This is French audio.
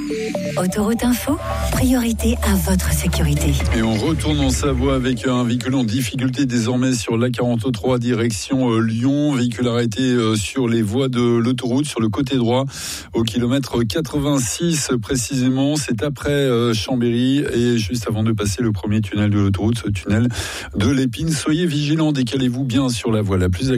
Autoroute Info, priorité à votre sécurité. Et on retourne en Savoie avec un véhicule en difficulté désormais sur l'A43 direction Lyon. Véhicule arrêté sur les voies de l'autoroute, sur le côté droit, au kilomètre 86 précisément. C'est après Chambéry et juste avant de passer le premier tunnel de l'autoroute, ce tunnel de l'Épine. Soyez vigilants, décalez-vous bien sur la voie la plus